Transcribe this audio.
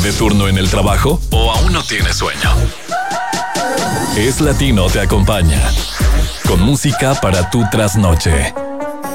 de turno en el trabajo o aún no tienes sueño? Es Latino te acompaña con música para tu trasnoche.